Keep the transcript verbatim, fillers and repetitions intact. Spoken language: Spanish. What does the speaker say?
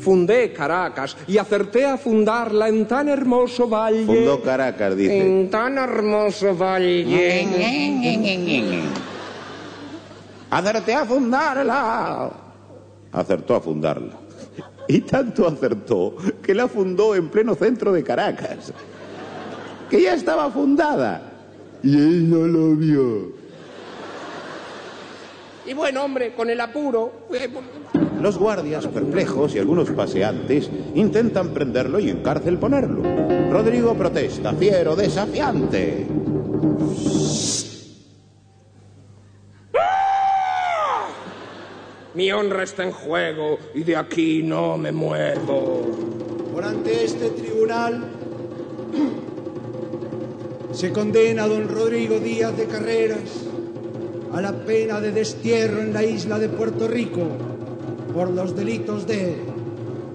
fundé Caracas y acerté a fundarla en tan hermoso valle. Fundó Caracas, dice. En tan hermoso valle. Acerté a fundarla. Acertó a fundarla. Y tanto acertó que la fundó en pleno centro de Caracas. Que ya estaba fundada. Y él no lo vio. Y bueno, hombre, con el apuro... Eh, Los guardias, perplejos y algunos paseantes intentan prenderlo y en cárcel ponerlo. Rodrigo protesta, fiero, desafiante. ¡Ah! Mi honra está en juego y de aquí no me muevo. Por ante este tribunal se condena a don Rodrigo Díaz de Carreras a la pena de destierro en la isla de Puerto Rico por los delitos de